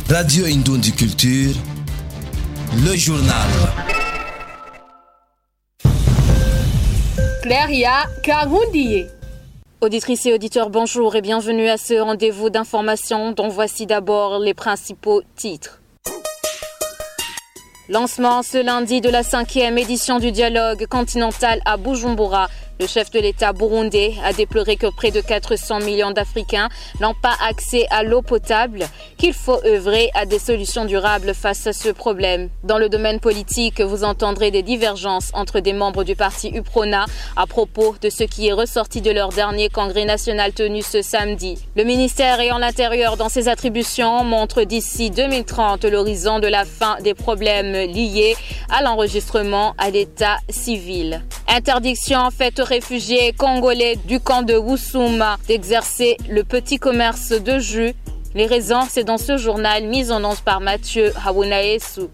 Radio Indundi Culture, le journal. Claria Karundiye. Auditrices et auditeurs, bonjour et bienvenue à ce rendez-vous d'information dont voici d'abord les principaux titres. Lancement ce lundi de la 5e édition du dialogue continental à Bujumbura. Le chef de l'État burundais a déploré que près de 400 millions d'Africains n'ont pas accès à l'eau potable, qu'il faut œuvrer à des solutions durables face à ce problème. Dans le domaine politique, vous entendrez des divergences entre des membres du parti UPRONA à propos de ce qui est ressorti de leur dernier congrès national tenu ce samedi. Le ministère ayant l'intérieur dans ses attributions montre d'ici 2030 l'horizon de la fin des problèmes liés à l'enregistrement à l'état civil. Interdiction faite aux réfugiés congolais du camp de Wusuma d'exercer le petit commerce de jus. Les raisons, c'est dans ce journal mis en ondes par Mathieu Haounaesou.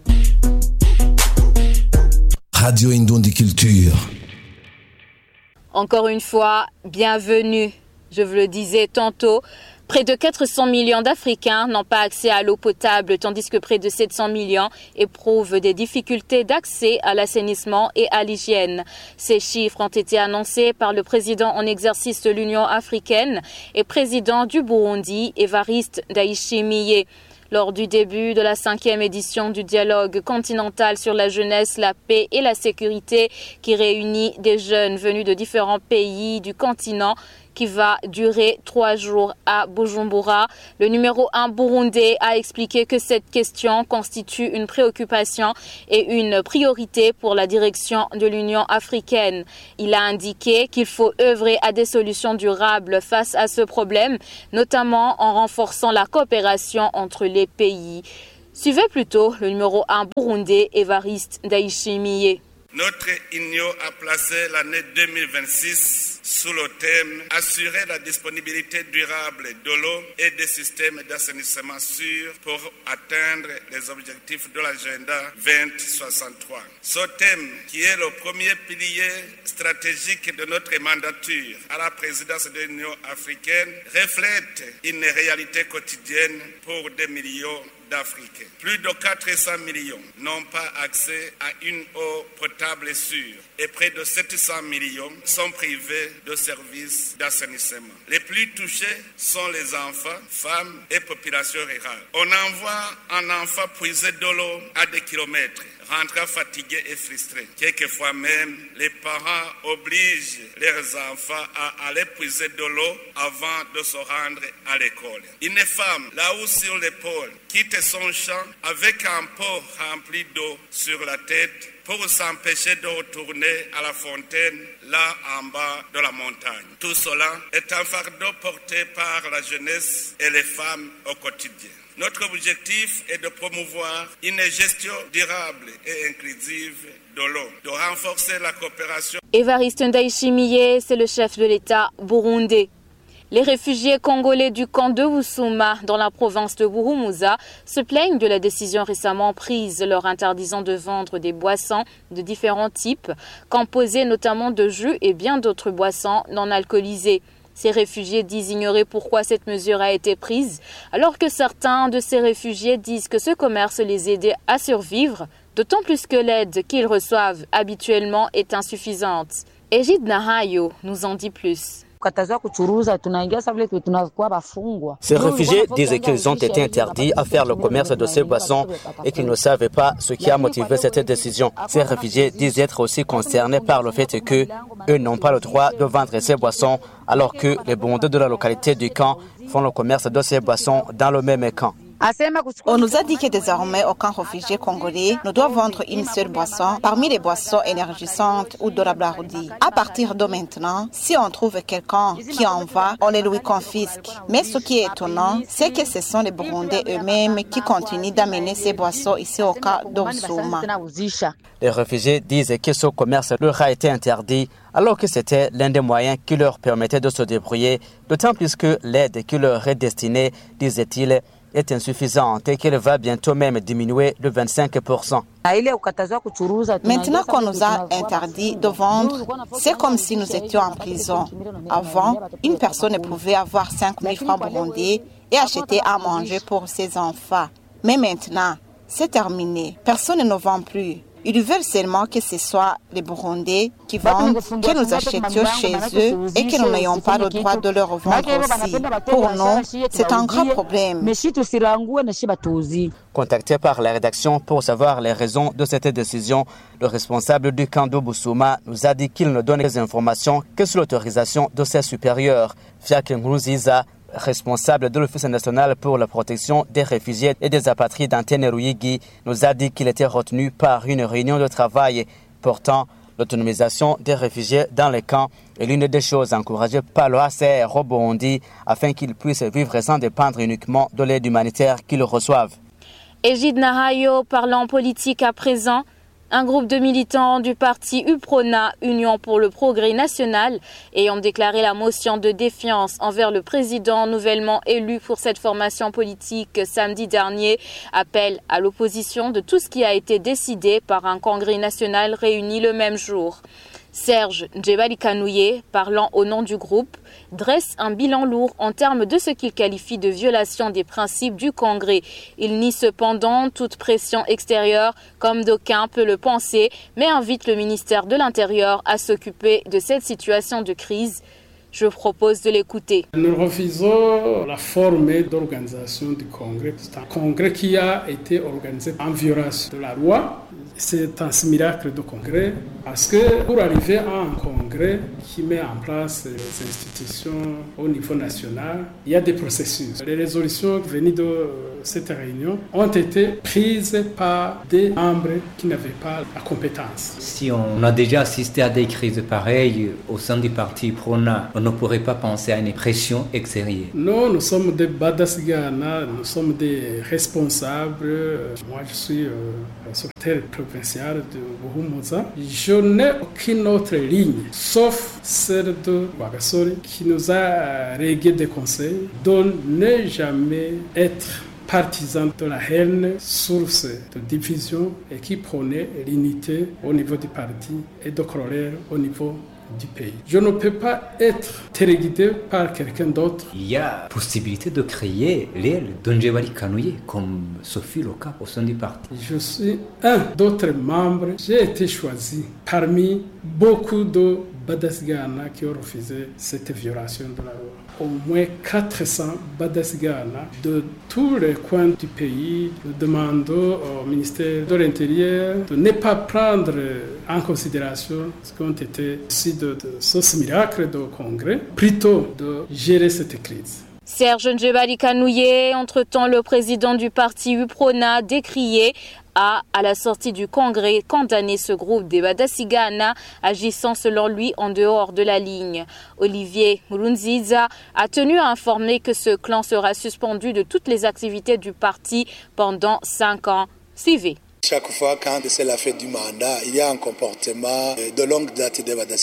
Radio Indundi Culture. Encore une fois, bienvenue. Je vous le disais tantôt, près de 400 millions d'Africains n'ont pas accès à l'eau potable, tandis que près de 700 millions éprouvent des difficultés d'accès à l'assainissement et à l'hygiène. Ces chiffres ont été annoncés par le président en exercice de l'Union africaine et président du Burundi, Évariste Ndayishimiye. Lors du début de la 5e édition du dialogue continental sur la jeunesse, la paix et la sécurité qui réunit des jeunes venus de différents pays du continent qui va durer 3 jours à Bujumbura. Le numéro 1 burundais a expliqué que cette question constitue une préoccupation et une priorité pour la direction de l'Union africaine. Il a indiqué qu'il faut œuvrer à des solutions durables face à ce problème, notamment en renforçant la coopération entre les pays. Suivez plutôt le numéro 1 burundais, Évariste Ndayishimiye. Notre union a placé l'année 2026 sous le thème « Assurer la disponibilité durable de l'eau et des systèmes d'assainissement sûrs pour atteindre les objectifs de l'agenda 2063 ». Ce thème, qui est le premier pilier stratégique de notre mandature à la présidence de l'Union africaine, reflète une réalité quotidienne pour des millions d'Africains. Plus de 400 millions n'ont pas accès à une eau potable sûre et près de 700 millions sont privés de services d'assainissement. Les plus touchés sont les enfants, femmes et populations rurales. On envoie un enfant puiser de l'eau à des kilomètres, rentrant fatigué et frustré. Quelquefois même, les parents obligent leurs enfants à aller puiser de l'eau avant de se rendre à l'école. Une femme, là-haut sur l'épaule, quitte son champ avec un pot rempli d'eau sur la tête pour s'empêcher de retourner à la fontaine là en bas de la montagne. Tout cela est un fardeau porté par la jeunesse et les femmes au quotidien. Notre objectif est de promouvoir une gestion durable et inclusive de l'eau, de renforcer la coopération. Évariste Ndayishimiye, c'est le chef de l'État burundais. Les réfugiés congolais du camp de Wusuma dans la province de Buhumuza se plaignent de la décision récemment prise leur interdisant de vendre des boissons de différents types, composées notamment de jus et bien d'autres boissons non alcoolisées. Ces réfugiés disent ignorer pourquoi cette mesure a été prise, alors que certains de ces réfugiés disent que ce commerce les aidait à survivre, d'autant plus que l'aide qu'ils reçoivent habituellement est insuffisante. Égide Nahayo nous en dit plus. Ces réfugiés disent qu'ils ont été interdits à faire le commerce de ces boissons et qu'ils ne savaient pas ce qui a motivé cette décision. Ces réfugiés disent être aussi concernés par le fait qu'eux n'ont pas le droit de vendre ces boissons alors que les Burundais de la localité du camp font le commerce de ces boissons dans le même camp. On nous a dit que désormais, aucun réfugié congolais ne doit vendre une seule boisson parmi les boissons énergisantes ou de la blaroudi. À partir de maintenant, si on trouve quelqu'un qui en va, on les lui confisque. Mais ce qui est étonnant, c'est que ce sont les Burundais eux-mêmes qui continuent d'amener ces boissons ici au camp d'Oussouma. Les réfugiés disent que ce commerce leur a été interdit alors que c'était l'un des moyens qui leur permettait de se débrouiller, d'autant plus que l'aide qui leur est destinée, disait-il, est insuffisante et qu'elle va bientôt même diminuer de 25%. Maintenant qu'on nous a interdit de vendre, c'est comme si nous étions en prison. Avant, une personne pouvait avoir 5 000 francs burundais et acheter à manger pour ses enfants. Mais maintenant, c'est terminé. Personne ne vend plus. Ils veulent seulement que ce soit les Burundais qui vendent, que nous achetions chez eux et que nous n'ayons pas le droit de leur vendre aussi. Pour nous, c'est un grand problème. Contacté par la rédaction pour savoir les raisons de cette décision, le responsable du camp d'Obusuma nous a dit qu'il ne donne des informations que sur l'autorisation de ses supérieurs. Fiak Nkurunziza, responsable de l'Office national pour la protection des réfugiés et des apatrides d'Antenne Ruyigi, nous a dit qu'il était retenu par une réunion de travail. Pourtant, l'autonomisation des réfugiés dans les camps est l'une des choses encouragées par le HCR au Burundi afin qu'ils puissent vivre sans dépendre uniquement de l'aide humanitaire qu'ils reçoivent. Egide Nahayo, parlant politique à présent. Un groupe de militants du parti UPRONA, Union pour le progrès national, ayant déclaré la motion de défiance envers le président nouvellement élu pour cette formation politique samedi dernier, appelle à l'opposition de tout ce qui a été décidé par un congrès national réuni le même jour. Serge Djebali Kanouye, parlant au nom du groupe, dresse un bilan lourd en termes de ce qu'il qualifie de violation des principes du Congrès. Il nie cependant toute pression extérieure, comme d'aucuns peuvent le penser, mais invite le ministère de l'Intérieur à s'occuper de cette situation de crise. Je propose de l'écouter. Nous refusons la forme d'organisation du Congrès. C'est un congrès qui a été organisé en violation de la loi. C'est un miracle de congrès parce que pour arriver à un congrès qui met en place les institutions au niveau national, il y a des processus. Les résolutions venues de cette réunion ont été prises par des membres qui n'avaient pas la compétence. Si on a déjà assisté à des crises pareilles au sein du parti PRONA, on ne pourrait pas penser à une pression extérieure. Non, nous sommes des Badasigana, nous sommes des responsables. Moi, je suis secrétaire provincial de Buhumuza. Je n'ai aucune autre ligne, sauf celle de Wagasori, qui nous a réglé des conseils de ne jamais être partisan de la haine, source de division et qui prônait l'unité au niveau du parti et de colère au niveau du pays. Je ne peux pas être téléguidé par quelqu'un d'autre. Il y a possibilité de créer l'aile d'Djebali Kanouye comme ce fut le cas au sein du parti. Je suis un d'autres membres. J'ai été choisi parmi beaucoup de Badasigana qui ont refusé cette violation de la loi. Au moins 400 Badasigana de tous les coins du pays. Nous demandons au ministère de l'Intérieur de ne pas prendre en considération ce qui ont été ici de ce miracle de congrès, plutôt de gérer cette crise. Serge Djebali Kanouye, entre-temps le président du parti UPRONA, décrié, a, à la sortie du congrès, condamné ce groupe des Badasigana agissant selon lui en dehors de la ligne. Olivier Nkurunziza a tenu à informer que ce clan sera suspendu de toutes les activités du parti pendant 5 ans. Suivez. Chaque fois quand c'est la fin du mandat, il y a un comportement de longue date des Badasigana.